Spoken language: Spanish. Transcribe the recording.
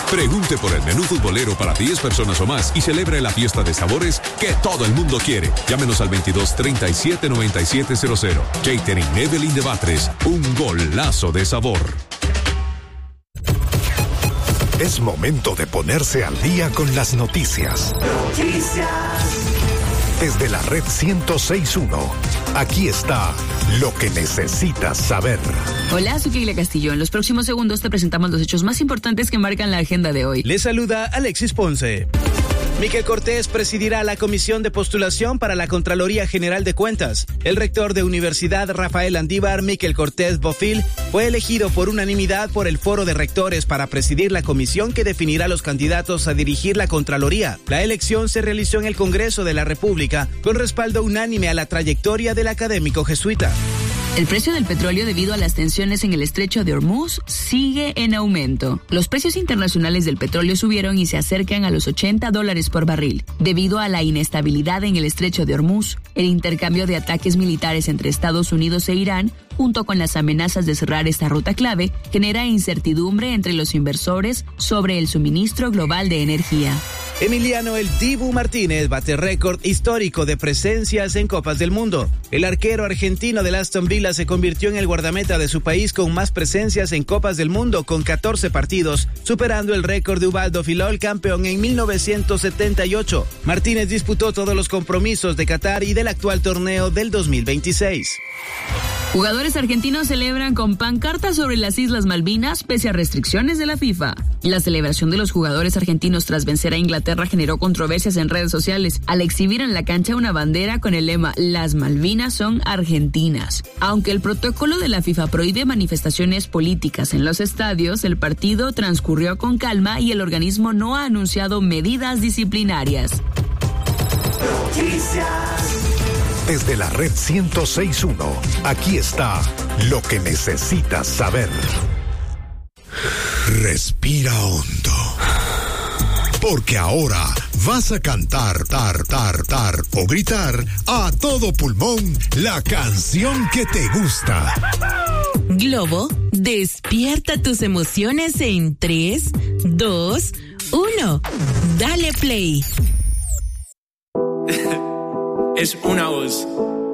Pregunte por el menú futbolero para 10 personas o más y celebre la fiesta de sabores que todo el mundo quiere. Llámenos al 2237-9700. Catering Evelyn de Batres, un golazo de sabor. Es momento de ponerse al día con las noticias. Desde la red 106.1, aquí está lo que necesitas saber. Hola, soy Keila Castillo. En los próximos segundos te presentamos los hechos más importantes que marcan la agenda de hoy. Les saluda Alexis Ponce. Miquel Cortés presidirá la comisión de postulación para la Contraloría General de Cuentas. El rector de Universidad Rafael Andívar, Miquel Cortés Bofill, fue elegido por unanimidad por el Foro de Rectores para presidir la comisión que definirá los candidatos a dirigir la Contraloría. La elección se realizó en el Congreso de la República con respaldo unánime a la trayectoria del académico jesuita. El precio del petróleo debido a las tensiones en el estrecho de Hormuz sigue en aumento. Los precios internacionales del petróleo subieron y se acercan a los $80 por barril. Debido a la inestabilidad en el estrecho de Hormuz, el intercambio de ataques militares entre Estados Unidos e Irán, junto con las amenazas de cerrar esta ruta clave, genera incertidumbre entre los inversores sobre el suministro global de energía. Emiliano El Dibu Martínez bate récord histórico de presencias en Copas del Mundo. El arquero argentino del Aston Villa se convirtió en el guardameta de su país con más presencias en Copas del Mundo, con 14 partidos, superando el récord de Ubaldo Filol, campeón en 1978. Martínez disputó todos los compromisos de Qatar y del actual torneo del 2026. Jugadores argentinos celebran con pancartas sobre las Islas Malvinas pese a restricciones de la FIFA. La celebración de los jugadores argentinos tras vencer a Inglaterra generó controversias en redes sociales al exhibir en la cancha una bandera con el lema "Las Malvinas son argentinas". Aunque el protocolo de la FIFA prohíbe manifestaciones políticas en los estadios, el partido transcurrió con calma y el organismo no ha anunciado medidas disciplinarias. Desde la red 106.1, aquí está lo que necesitas saber. Respira hondo. Porque ahora vas a cantar, o gritar a todo pulmón la canción que te gusta. Globo, despierta tus emociones en 3, 2, 1. Dale play. Es una voz.